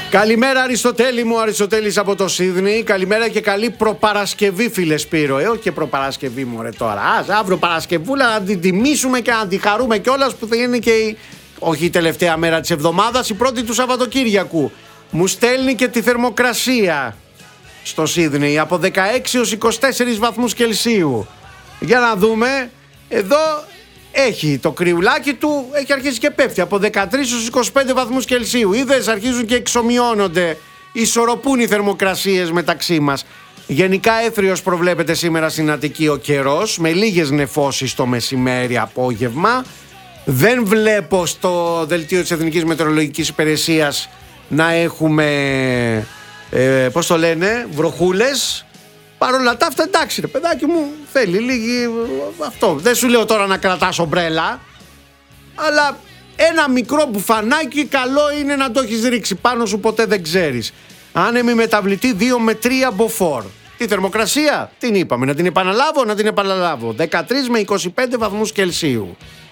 Καλημέρα Αριστοτέλη μου, Αριστοτέλης από το Σίδνεϊ. Καλημέρα και καλή προπαρασκευή, φίλε Σπύρο. Όχι και προπαρασκευή μου ρε τώρα. Αύριο Παρασκευούλα να την τιμήσουμε και να τη χαρούμε κιόλας που θα είναι και όχι η τελευταία μέρα της εβδομάδας, η πρώτη του Σαββατοκύριακου. Μου στέλνει και τη θερμοκρασία στο Σίδνεϊ από 16 έως 24 βαθμούς Κελσίου. Για να δούμε, εδώ έχει το κρυουλάκι του, έχει αρχίσει και πέφτει από 13 έως 25 βαθμούς Κελσίου. Είδες, αρχίζουν και εξομοιώνονται, ισορροπούν οι θερμοκρασίες μεταξύ μας. Γενικά έθριος προβλέπεται σήμερα στην Αττική ο καιρός, με λίγες νεφώσεις το μεσημέρι απόγευμα. Δεν βλέπω στο δελτίο της Εθνικής Μετεωρολογικής Υπηρεσίας να έχουμε, πώς το λένε, βροχούλες. Παρ' όλα τα αυτά, εντάξει ρε παιδάκι μου, θέλει λίγη αυτό. Δεν σου λέω τώρα να κρατάς ομπρέλα, αλλά ένα μικρό μπουφανάκι καλό είναι να το έχεις ρίξει πάνω σου, ποτέ δεν ξέρεις. Άνεμη μεταβλητή 2 με 3 μποφόρ. Τη θερμοκρασία την είπαμε, να την επαναλάβω, 13 με 25 βαθμούς Κελσίου.